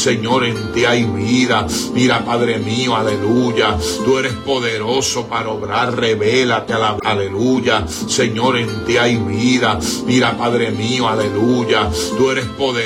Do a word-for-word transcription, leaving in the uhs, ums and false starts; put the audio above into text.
Señor, en ti hay vida. Mira, Padre mío, aleluya. Tú eres poderoso para obrar, revélate, aleluya. Señor, en ti hay vida. Mira, Padre mío, aleluya. Tú eres poderoso.